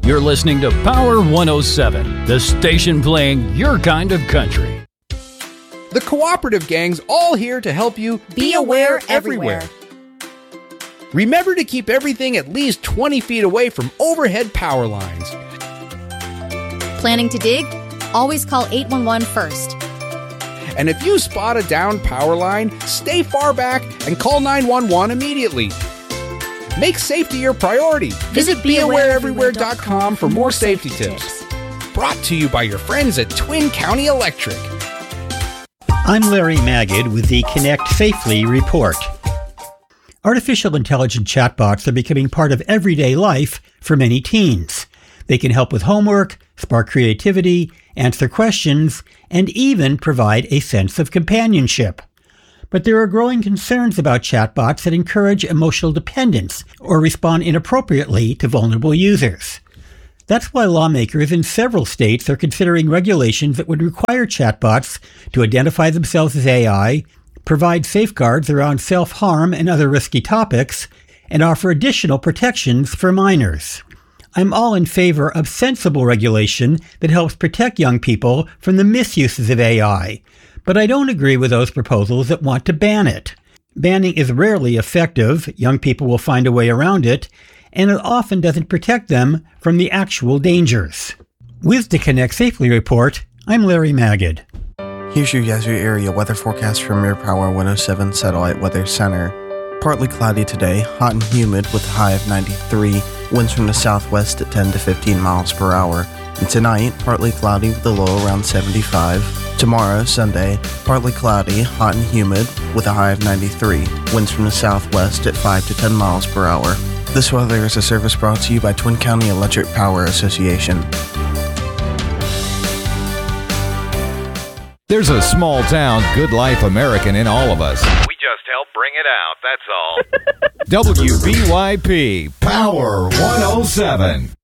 You're listening to Power 107, the station playing your kind of country. The Cooperative Gang's all here to help you be aware everywhere. Remember to keep everything at least 20 feet away from overhead power lines. Planning to dig? Always call 811 first. And if you spot a downed power line, stay far back and call 911 immediately. Make safety your priority. Visit BeAwareEverywhere.com for more safety tips. Brought to you by your friends at Twin County Electric. I'm Larry Magid with the Connect Safely report. Artificial intelligence chatbots are becoming part of everyday life for many teens. They can help with homework, spark creativity, answer questions, and even provide a sense of companionship. But there are growing concerns about chatbots that encourage emotional dependence or respond inappropriately to vulnerable users. That's why lawmakers in several states are considering regulations that would require chatbots to identify themselves as AI, provide safeguards around self-harm and other risky topics, and offer additional protections for minors. I'm all in favor of sensible regulation that helps protect young people from the misuses of AI, but I don't agree with those proposals that want to ban it. Banning is rarely effective, young people will find a way around it, and it often doesn't protect them from the actual dangers. With the Connect Safely report, I'm Larry Magid. Here's your Yazoo area weather forecast from your Power 107 Satellite Weather Center. Partly cloudy today, hot and humid with a high of 93, winds from the southwest at 10 to 15 miles per hour. And tonight, partly cloudy with a low around 75. Tomorrow, Sunday, partly cloudy, hot and humid with a high of 93, winds from the southwest at 5 to 10 miles per hour. This weather is a service brought to you by Twin County Electric Power Association. There's a small town, good life American in all of us. We just help bring it out, that's all. WBYP Power 107.